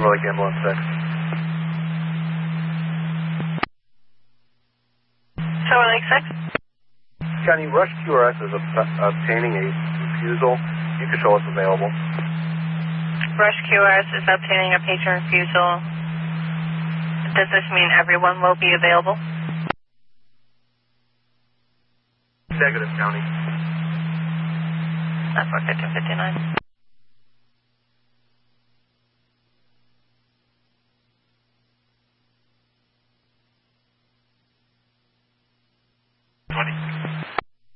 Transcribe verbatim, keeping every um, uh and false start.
Silver Lake Ambulance six. Silver Lake six? County, Rush Q R S is ob obtaining a refusal. You can show us available. Rush Q R S is obtaining a patient refusal. Does this mean everyone will be available? Negative, County. That's what fifteen fifty-nine.